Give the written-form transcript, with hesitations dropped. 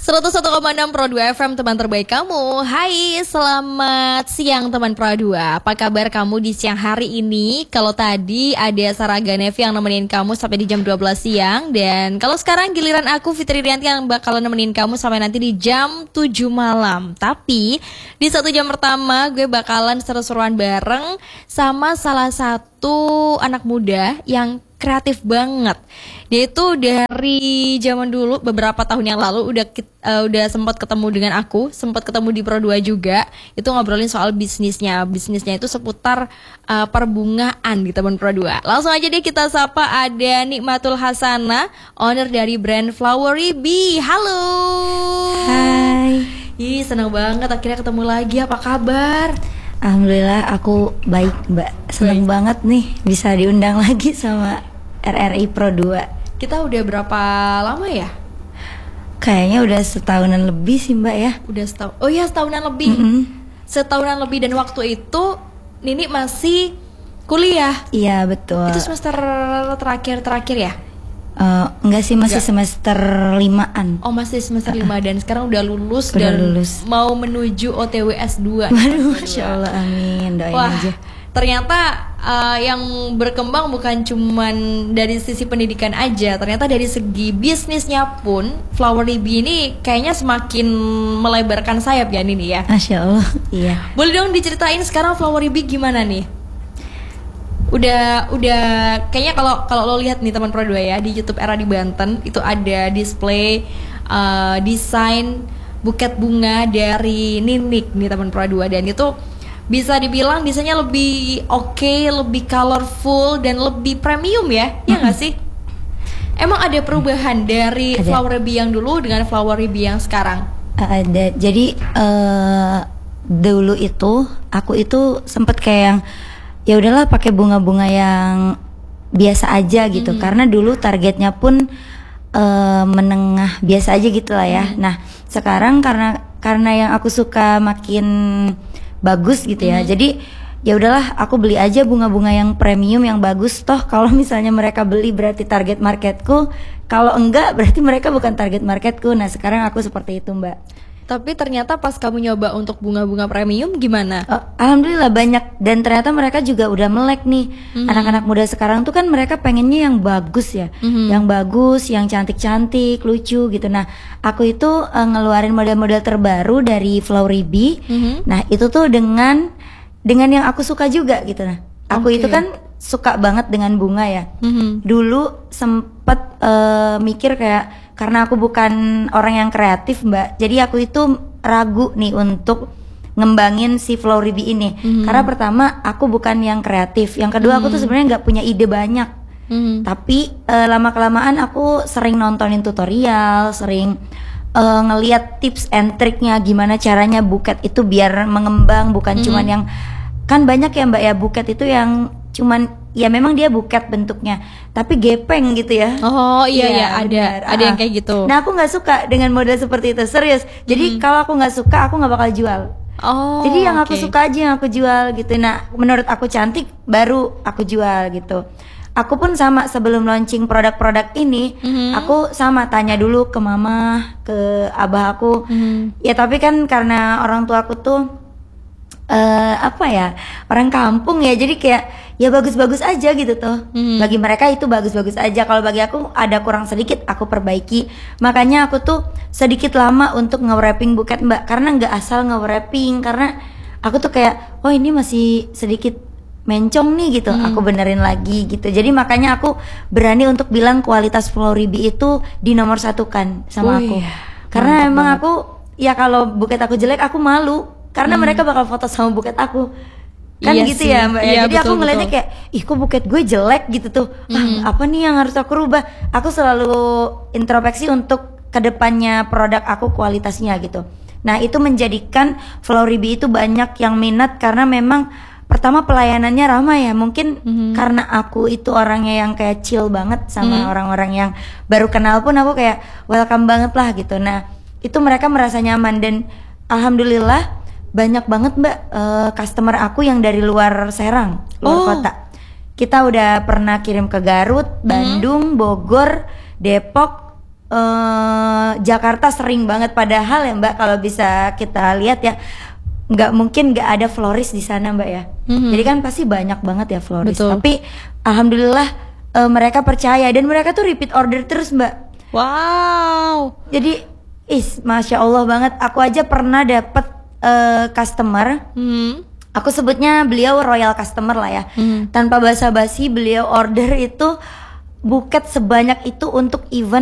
101,6 Pro 2 FM, teman terbaik kamu. Hai, selamat siang teman Pro 2. Apa kabar kamu di siang hari ini? Kalau tadi ada Sarah Ganevi yang nemenin kamu sampai di jam 12 siang. Dan kalau sekarang giliran aku, Fitri Rianti, yang bakalan nemenin kamu sampai nanti di jam 7 malam. Tapi di 1 jam pertama gue bakalan seru-seruan bareng sama salah satu anak muda yang kreatif banget. Dia itu dari zaman dulu, beberapa tahun yang lalu udah sempat ketemu dengan aku, sempat ketemu di Pro 2 juga. Itu ngobrolin soal bisnisnya. Bisnisnya itu seputar perbungaan di teman Pro 2. Langsung aja deh kita sapa, ada Nikmatul Hasana, owner dari brand Flowery Bee. Halo. Hai. Ih, senang banget akhirnya ketemu lagi. Apa kabar? Alhamdulillah aku baik, Mbak. Seneng banget nih bisa diundang lagi sama RRI Pro 2. Kita udah berapa lama ya? Kayaknya udah setahunan lebih sih, Mbak ya. Udah setahun. Oh iya, setahunan lebih. Setahunan lebih, dan waktu itu Nini masih kuliah. Iya, betul. Itu semester terakhir ya? Enggak sih, masih semester 5-an. Oh, masih semester 5 dan sekarang udah lulus Udah dan lulus. mau menuju OTW S2. Waduh, Masya Allah, amin. Doain Wah, aja. ternyata yang berkembang bukan cuman dari sisi pendidikan aja, ternyata dari segi bisnisnya pun Flowery Bee ini kayaknya semakin melebarkan sayap ya Nini ya. Masya Allah, iya. Boleh dong diceritain sekarang Flowery Bee gimana nih? Udah kayaknya kalau lo lihat nih teman Pro 2 ya, di YouTube Era di Banten itu ada display desain buket bunga dari Ninik nih teman Pro 2, dan itu bisa dibilang desainnya lebih oke, lebih colorful dan lebih premium ya. Ya nggak sih? Emang ada perubahan dari Flowery Bee yang dulu dengan Flowery Bee yang sekarang? Ada. Jadi dulu itu aku itu sempet kayak yang ya udahlah pakai bunga-bunga yang biasa aja gitu, karena dulu targetnya pun menengah biasa aja gitu lah ya. Nah sekarang karena yang aku suka makin bagus gitu ya, jadi ya udahlah aku beli aja bunga-bunga yang premium yang bagus. Toh kalau misalnya mereka beli berarti target marketku, kalau enggak berarti mereka bukan target marketku. Nah sekarang aku seperti itu, Mbak. Tapi ternyata pas kamu nyoba untuk bunga-bunga premium gimana? Alhamdulillah banyak, dan ternyata mereka juga udah melek nih. Anak-anak muda sekarang tuh kan mereka pengennya yang bagus ya, yang bagus, yang cantik-cantik, lucu gitu. Nah aku itu ngeluarin model-model terbaru dari Flowery Bee. Nah itu tuh dengan yang aku suka juga gitu. Nah aku itu kan suka banget dengan bunga ya. Dulu sempet mikir kayak, karena aku bukan orang yang kreatif, Mbak, jadi aku itu ragu nih untuk ngembangin si Flowery Bee ini. Karena pertama aku bukan yang kreatif, yang kedua aku tuh sebenarnya nggak punya ide banyak. Tapi lama kelamaan aku sering nontonin tutorial, sering ngeliat tips and triknya gimana caranya buket itu biar mengembang, bukan cuman yang, kan banyak ya Mbak ya buket itu yang cuman ya memang dia buket bentuknya tapi gepeng gitu ya. Oh iya ada yang kayak gitu. Nah aku nggak suka dengan model seperti itu, serius. Jadi kalau aku nggak suka aku nggak bakal jual. Jadi yang aku suka aja yang aku jual gitu. Nah menurut aku cantik baru aku jual gitu. Aku pun sama, sebelum launching produk-produk ini aku sama tanya dulu ke mama, ke abah aku. Ya tapi kan karena orang tua aku tuh apa ya, orang kampung ya, jadi kayak ya bagus-bagus aja gitu tuh. Bagi mereka itu bagus-bagus aja, kalau bagi aku ada kurang sedikit aku perbaiki. Makanya aku tuh sedikit lama untuk nge-wrapping buket, Mbak, karena nggak asal nge-wrapping, karena aku tuh kayak oh ini masih sedikit mencong nih gitu, aku benerin lagi gitu. Jadi makanya aku berani untuk bilang kualitas Flowery Bee itu dinomor satukan sama aku. Karena emang aku ya kalau buket aku jelek aku malu, karena mereka bakal foto sama buket aku. Kan iya gitu sih ya Mbak. Iya, jadi betul, aku ngeliatnya kayak ih kok buket gue jelek gitu tuh. Apa nih yang harus aku rubah? Aku selalu introspeksi untuk kedepannya produk aku kualitasnya gitu. Nah itu menjadikan Flowery Bee itu banyak yang minat, karena memang pertama pelayanannya ramah ya. Mungkin karena aku itu orangnya yang kayak chill banget sama orang-orang yang baru kenal pun aku kayak welcome banget lah gitu. Nah itu mereka merasa nyaman, dan alhamdulillah banyak banget Mbak customer aku yang dari luar Serang, luar kota. Kita udah pernah kirim ke Garut, Bandung, Bogor, Depok, Jakarta sering banget, padahal ya Mbak kalau bisa kita lihat ya nggak mungkin nggak ada florist di sana Mbak ya. Jadi kan pasti banyak banget ya florist. Betul. Tapi alhamdulillah mereka percaya dan mereka tuh repeat order terus Mbak. Wow. Jadi masya Allah banget. Aku aja pernah dapet customer. Aku sebutnya beliau royal customer lah ya. Tanpa basa-basi beliau order itu buket sebanyak itu untuk event